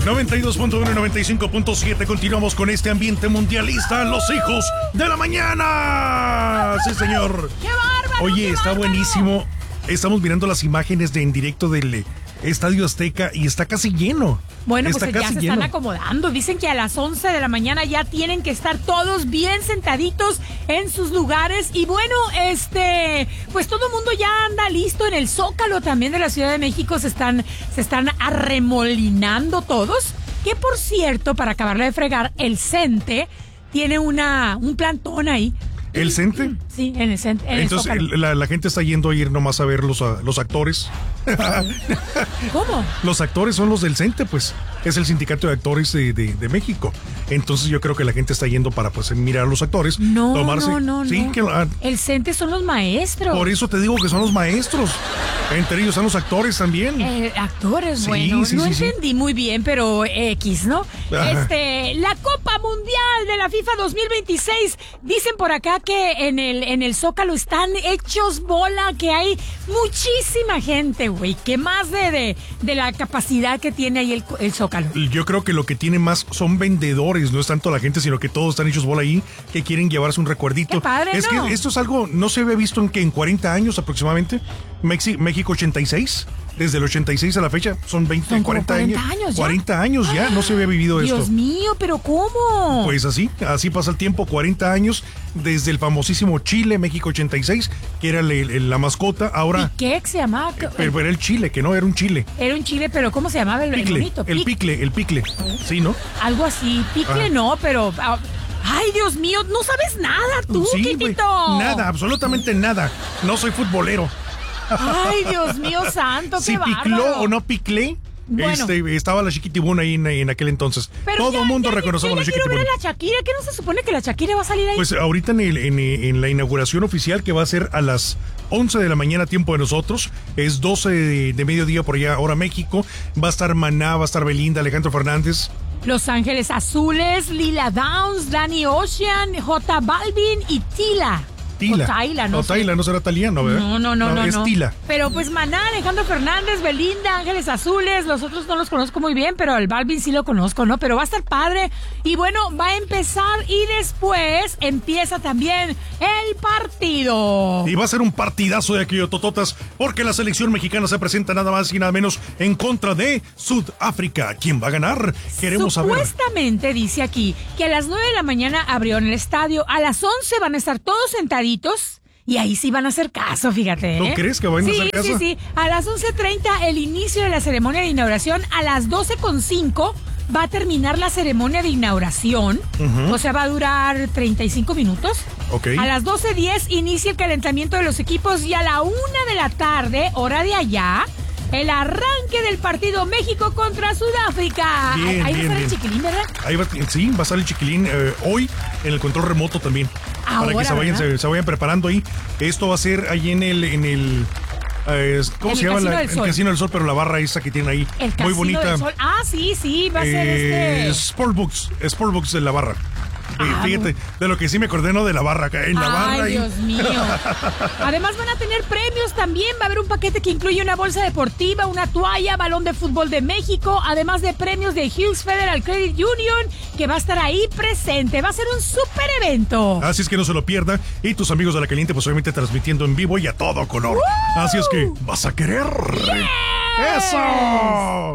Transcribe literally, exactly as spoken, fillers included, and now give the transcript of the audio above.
noventa y dos punto uno y noventa y cinco punto siete. Continuamos con este ambiente mundialista. Los hijos de la mañana. Sí, señor. ¡Qué bárbaro! Oye, qué está bárbaro. buenísimo. Estamos mirando las imágenes de en directo del Estadio Azteca y está casi lleno. Bueno, está pues ya casi se lleno. están acomodando. Dicen que a las once de la mañana ya tienen que estar todos bien sentaditos en sus lugares. Y bueno, este, pues todo el mundo ya anda listo en el Zócalo también de la Ciudad de México. Se están, se están arremolinando todos. Que por cierto, para acabarle de fregar, el CENTE tiene una, un plantón ahí. ¿El CENTE? Sí, en el CENTE. En Entonces el Zócalo. el- la, la gente está yendo a ir nomás a ver los, a- los actores. ¿Cómo? Los actores son los del CENTE, pues. Es el sindicato de actores de, de, de México. Entonces yo creo que la gente está yendo para pues mirar a los actores. No, tomarse. no, no, Sí, no. que ah, El CENTE son los maestros. por eso te digo que son los maestros. Entre ellos están los actores también. Eh, actores, Sí, bueno, sí, no sí, sí. entendí muy bien, pero X, ¿no? Ajá. Este, la Copa Mundial de la FIFA dos mil veintiséis, dicen por acá que en el en el Zócalo están hechos bola, que hay muchísima gente, güey, que más de, de, de la capacidad que tiene ahí el, el Zócalo. Yo creo que lo que tiene más son vendedores, no es tanto la gente, sino que todos están hechos bola ahí, que quieren llevarse un recuerdito. Qué padre, es ¿no? que esto es algo, no se había visto en que en cuarenta años aproximadamente, Mexi- México ochenta y seis, desde el ochenta y seis a la fecha, son veinte, Son como cuarenta años. cuarenta años ya. cuarenta años ya, no se había vivido Dios esto. mío, pero ¿cómo? Pues así, así pasa el tiempo, cuarenta años, desde el famosísimo Chile, México ochenta y seis, que era el- el- la mascota, ahora, ¿Y qué se llamaba? pero era el chile, que no era un chile. Era un chile, pero ¿cómo se llamaba el, el Picle, bonito? el Pic- picle, el picle, sí, ¿no? Algo así, picle Ah. no, pero... ah, ay, Dios mío, no sabes nada tú, Sí, güey, Quitito. nada, absolutamente nada. No soy futbolero. Ay, Dios mío santo, Si qué picló bárbaro. o no piclé, Bueno. este, estaba la Chiquitibuna ahí en, en aquel entonces. Pero Todo ya, el mundo ya, reconocemos yo la ya quiero ver Chiquitibuna. a la Shakira, que no se supone que la Shakira va a salir ahí. Pues ahorita en, el- en, en la inauguración oficial, que va a ser a las once de la mañana, tiempo de nosotros, es doce de, de mediodía por allá, hora México, va a estar Maná, va a estar Belinda, Alejandro Fernández. Los Ángeles Azules, Lila Downs, Danny Ocean, J Balvin y Tila. Tila. O Tayla, no O sé. Tayla, no será Talía, ¿no? ¿verdad? No, no, no, no. Es no. Tila. Pero pues Maná, Alejandro Fernández, Belinda, Ángeles Azules, los otros no los conozco muy bien, pero al Balvin sí lo conozco, ¿no? Pero va a estar padre. Y bueno, va a empezar y después empieza también el partido. Y va a ser un partidazo de aquello, Tototas, porque la selección mexicana se presenta nada más y nada menos en contra de Sudáfrica. ¿Quién va a ganar? Queremos saber. Supuestamente dice aquí que a las nueve de la mañana abrió en el estadio, a las once van a estar todos sentaditos y ahí sí van a hacer caso, fíjate. ¿eh? ¿Tú crees que van a sí, hacer caso? Sí, sí, a las once treinta el inicio de la ceremonia de inauguración, a las doce con cinco va a terminar la ceremonia de inauguración, Ujú. o sea, va a durar treinta y cinco minutos. Ok. A las doce diez inicia el calentamiento de los equipos y a la una de la tarde, hora de allá, el arranque del partido México contra Sudáfrica. Bien, ahí ahí va a bien, estar el bien. chiquilín, ¿verdad? Ahí va, sí, va a estar el chiquilín eh, hoy en el control remoto también. para Ahora, que se vayan, ¿verdad? se, se vayan preparando ahí. Esto va a ser ahí en el, en el eh, ¿cómo En se el llama? Casino La- del el Sol. Casino del Sol, pero la barra esa que tiene ahí. El muy Casino bonita. del Sol. Ah, sí, sí, va a ser Eh, este. Sportbooks, Sportbooks de la barra. Eh, Ah, fíjate, de lo que sí me acordé, ¿no? De la barra, acá, en la barra. Ay, ahí. Dios mío. Además van a tener premios también. Va a haber un paquete que incluye una bolsa deportiva, una toalla, balón de fútbol de México, además de premios de Hills Federal Credit Union, que va a estar ahí presente. Va a ser un súper evento. Así es que no se lo pierda. Y tus amigos de La Caliente, pues obviamente transmitiendo en vivo y a todo color. Así es que, ¿vas a querer? ¡Eso!